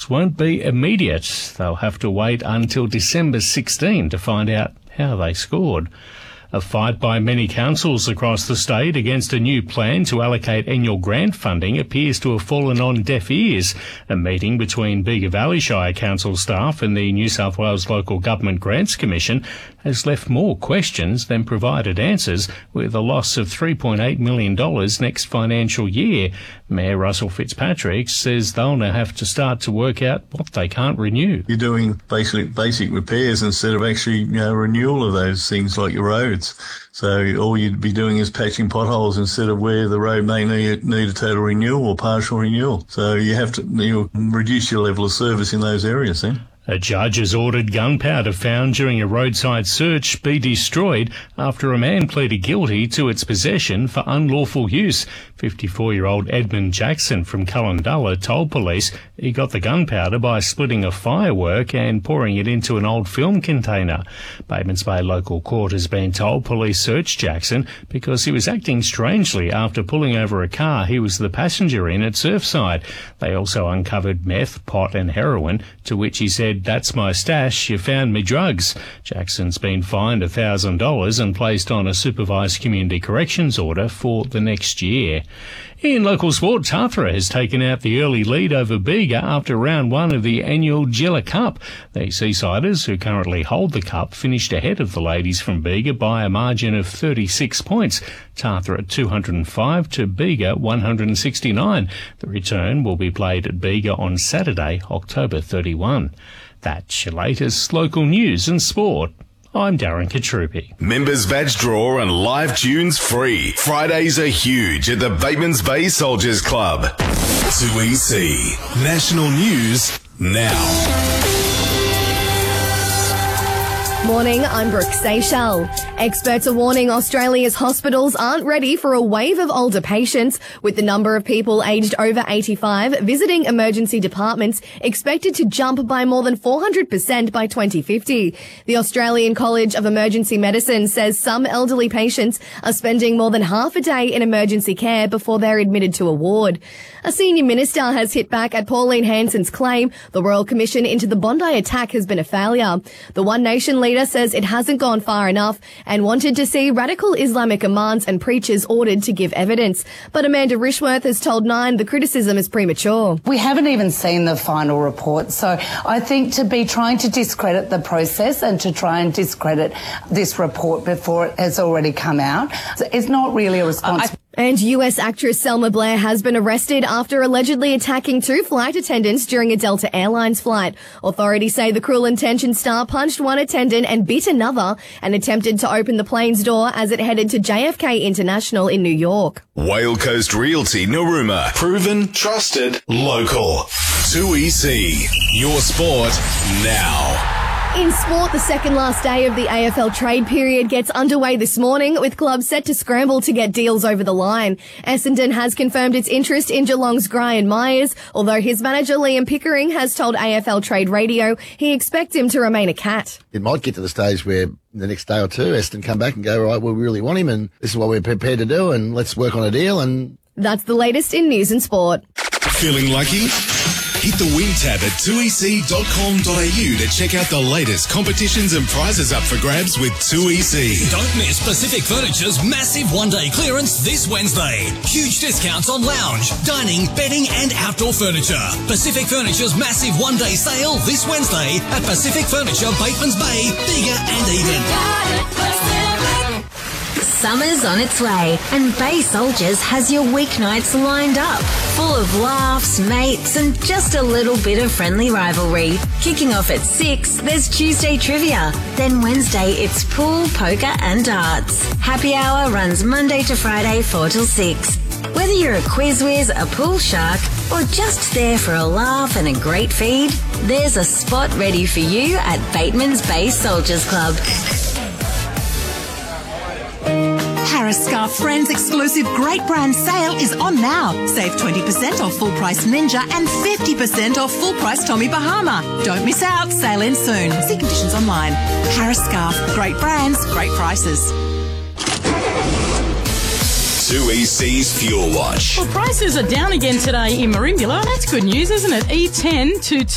results won't be immediate. They'll have to wait until December 16 to find out how they scored. A fight by many councils across the state against a new plan to allocate annual grant funding appears to have fallen on deaf ears. A meeting between Bega Valley Shire Council staff and the New South Wales Local Government Grants Commission has left more questions than provided answers, with a loss of $3.8 million next financial year. Mayor Russell Fitzpatrick says they'll now have to start to work out what they can't renew. You're doing basic repairs instead of actually renewal of those things like your roads. So all you'd be doing is patching potholes instead of where the road may need a total renewal or partial renewal. So you reduce your level of service in those areas then. A judge has ordered gunpowder found during a roadside search be destroyed after a man pleaded guilty to its possession for unlawful use. 54-year-old Edmund Jackson from Cullendulla told police he got the gunpowder by splitting a firework and pouring it into an old film container. Batemans Bay local court has been told police searched Jackson because he was acting strangely after pulling over a car he was the passenger in at Surfside. They also uncovered meth, pot and heroin, to which he said, "That's my stash, you found me drugs." Jackson's been fined $1,000 and placed on a supervised community corrections order for the next year. In local sport, Tathra has taken out the early lead over Bega after round one of the annual Gilla Cup. The Seasiders, who currently hold the cup, finished ahead of the ladies from Bega by a margin of 36 points. Tathra at 205 to Bega 169. The return will be played at Bega on Saturday, October 31. That's your latest local news and sport. I'm Darren Katrupi. Members badge draw and live tunes free. Fridays are huge at the Batemans Bay Soldiers Club. 2EC. National News now. Morning, I'm Brooke Seychelles. Experts are warning Australia's hospitals aren't ready for a wave of older patients, with the number of people aged over 85 visiting emergency departments expected to jump by more than 400% by 2050. The Australian College of Emergency Medicine says some elderly patients are spending more than half a day in emergency care before they're admitted to a ward. A senior minister has hit back at Pauline Hanson's claim the Royal Commission into the Bondi attack has been a failure. The One Nation leader says it hasn't gone far enough and wanted to see radical Islamic imams and preachers ordered to give evidence. But Amanda Rishworth has told Nine the criticism is premature. We haven't even seen the final report, so I think to be trying to discredit the process and to try and discredit this report before it has already come out is not really a response. And US actress Selma Blair has been arrested after allegedly attacking two flight attendants during a Delta Airlines flight. Authorities say the Cruel Intentions star punched one attendant and bit another and attempted to open the plane's door as it headed to JFK International in New York. Whale Coast Realty Narooma. Proven, trusted, local. 2EC. Your sport now. In sport, the second last day of the AFL trade period gets underway this morning, with clubs set to scramble to get deals over the line. Essendon has confirmed its interest in Geelong's Gryan Myers, although his manager Liam Pickering has told AFL Trade Radio he expects him to remain a Cat. It might get to the stage where the next day or two, Essendon come back and go, right, well, we really want him and this is what we're prepared to do and let's work on a deal. And that's the latest in news and sport. Feeling lucky? Hit the win tab at 2ec.com.au to check out the latest competitions and prizes up for grabs with 2EC. Don't miss Pacific Furniture's massive one-day clearance this Wednesday. Huge discounts on lounge, dining, bedding and outdoor furniture. Pacific Furniture's massive one-day sale this Wednesday at Pacific Furniture, Batemans Bay, Bega and Eden. Summer's on its way and Bay Soldiers has your weeknights lined up, full of laughs, mates and just a little bit of friendly rivalry. Kicking off at 6, there's Tuesday trivia. Then Wednesday it's pool, poker and darts. Happy hour runs Monday to Friday 4 till 6. Whether you're a quiz whiz, a pool shark or just there for a laugh and a great feed, there's a spot ready for you at Batemans Bay Soldiers Club. Harris Scarf Friends exclusive great brand sale is on now. Save 20% off full price Ninja and 50% off full price Tommy Bahama. Don't miss out, sale ends soon. See conditions online. Harris Scarf, great brands, great prices. 2EC's Fuel Watch. Well, prices are down again today in Merimbula. That's good news, isn't it? E10 to